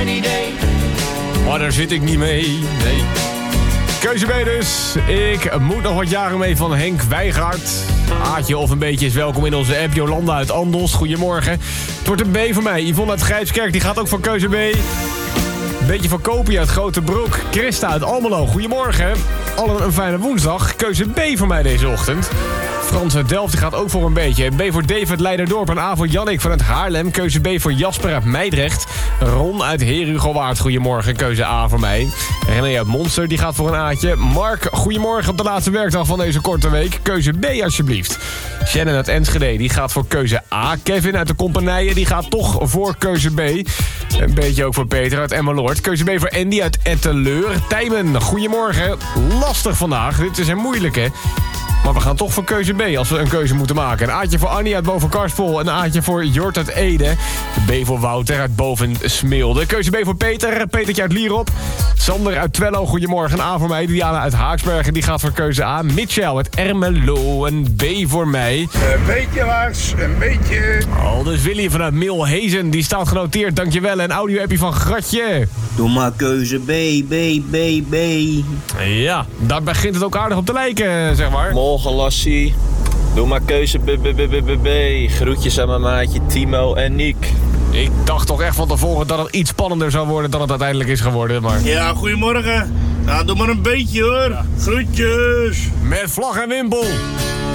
geen idee. Maar daar zit ik niet mee, nee. Keuze B dus. Ik moet nog wat jaren mee van Henk Wijgaard. Aatje of een beetje is welkom in onze app. Jolanda uit Andos, goedemorgen. Het wordt een B voor mij. Yvonne uit Grijpskerk, die gaat ook voor keuze B. Een beetje van Kopie uit Grotebroek. Christa uit Almelo, goedemorgen. Allen een fijne woensdag. Keuze B voor mij deze ochtend. Frans uit Delft, die gaat ook voor een beetje. B voor David Leiderdorp en A voor Jannik vanuit Haarlem. Keuze B voor Jasper uit Meidrecht. Ron uit Herugowaard, goedemorgen. Keuze A voor mij. René uit Monster, die gaat voor een A'tje. Mark, goedemorgen op de laatste werkdag van deze korte week. Keuze B alsjeblieft. Shannon uit Enschede, die gaat voor keuze A. Kevin uit de Compagnieën, die gaat toch voor keuze B. Een beetje ook voor Peter uit Emmeloord. Keuze B voor Andy uit Etteleur. Tijmen, goedemorgen. Lastig vandaag, dit is een moeilijke. Maar we gaan toch voor keuze B als we een keuze moeten maken. Een A'tje voor Annie uit Boven-Karspel. Een A'tje voor Jort uit Ede. B voor Wouter uit Boven-Smilde. Keuze B voor Peter. Petertje uit Lierop. Sander uit Twello. Goedemorgen. Een A voor mij. Diana uit Haaksbergen. Die gaat voor keuze A. Mitchell uit Ermelo. Een B voor mij. Een beetje Lars. Een beetje. Oh, dus Willy vanuit Milhezen. Die staat genoteerd. Dankjewel. Een audio-appie van Gratje. Doe maar keuze B, B, B, B. Ja, daar begint het ook aardig op te lijken, zeg maar. Morgen Lassie. Doe maar keuze B. Groetjes aan mijn maatje Timo en Niek. Ik dacht toch echt van tevoren dat het iets spannender zou worden dan het uiteindelijk is geworden, maar... Ja, goedemorgen. Nou, doe maar een beetje hoor. Ja. Groetjes. Met vlag en wimpel.